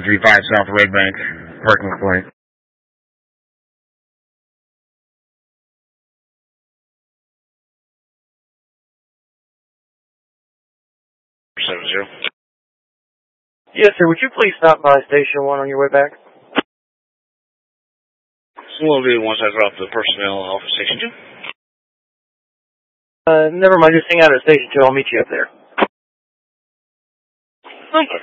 35 South Red Bank, parking complaint. Yes, sir. Would you please stop by Station 1 on your way back? So we'll do once I drop the personnel off at Station 2. Never mind. Just hang out at Station 2. I'll meet you up there. Okay.